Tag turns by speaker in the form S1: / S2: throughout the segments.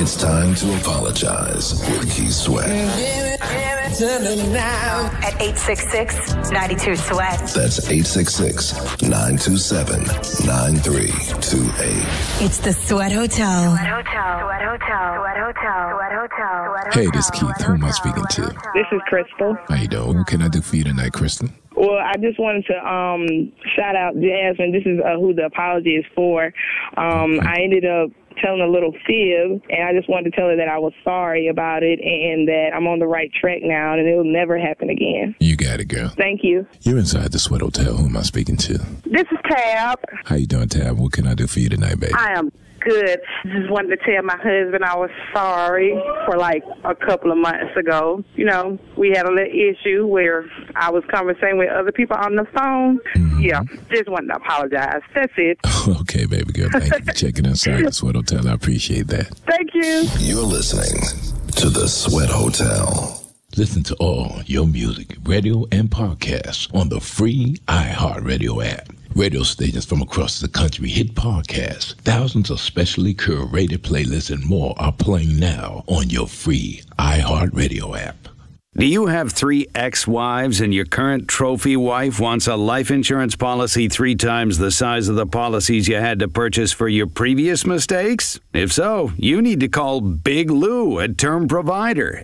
S1: It's time to apologize with Keith Sweat.
S2: At 866-92-SWEAT.
S1: That's 866-927-9328.
S2: It's the Sweat Hotel.
S3: Hey, this is Keith. Who am I speaking to?
S4: This is Crystal.
S3: How you doing? What can I do for you tonight, Crystal?
S4: Well, I just wanted to shout out Jasmine. This is who the apology is for. I ended up telling a little fib, and I just wanted to tell her that I was sorry about it and that I'm on the right track now and it'll never happen again.
S3: You got it, girl.
S4: Thank you.
S3: You're inside the Sweat Hotel. Who am I speaking to?
S5: This is Tab.
S3: How you doing, Tab? What can I do for you tonight, baby?
S5: I am good. Just wanted to tell my husband I was sorry for like a couple of months ago. You know, we had a little issue where I was conversing with other people on the phone.
S3: Mm-hmm.
S5: Yeah, just wanted to apologize. That's it.
S3: Okay, baby girl. Thank you for checking inside the Sweat Hotel. I appreciate that.
S5: Thank you.
S1: You're listening to the Sweat Hotel.
S3: Listen to all your music, radio, and podcasts on the free iHeartRadio app. Radio stations from across the country hit podcasts. Thousands of specially curated playlists and more are playing now on your free iHeartRadio app.
S6: Do you have 3 ex-wives and your current trophy wife wants a life insurance policy 3 times the size of the policies you had to purchase for your previous mistakes? If so, you need to call Big Lou at Term Provider,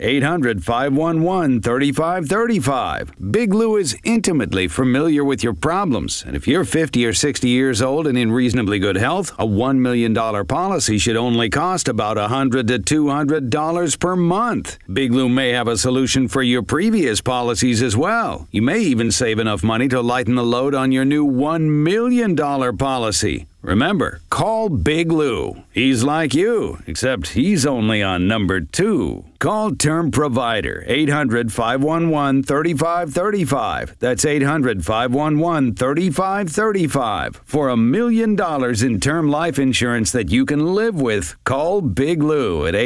S6: 800-511-3535. Big Lou is intimately familiar with your problems, and if you're 50 or 60 years old and in reasonably good health, a $1 million policy should only cost about $100 to $200 per month. Big Lou may have a solution for your previous policies as well. You may even save enough money to lighten the load on your new $1 million policy. Remember, call Big Lou. He's like you, except he's only on number 2. Call Term Provider, 800-511-3535. That's 800-511-3535. For $1 million in term life insurance that you can live with, call Big Lou at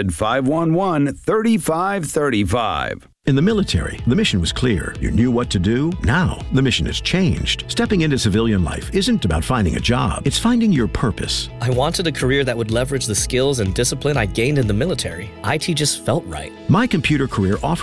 S6: 800-511-3535.
S7: In the military, the mission was clear. You knew what to do. Now, the mission has changed. Stepping into civilian life isn't about finding a job. It's finding your purpose.
S8: I wanted a career that would leverage the skills and discipline I gained in the military. IT just felt right.
S7: My Computer Career offers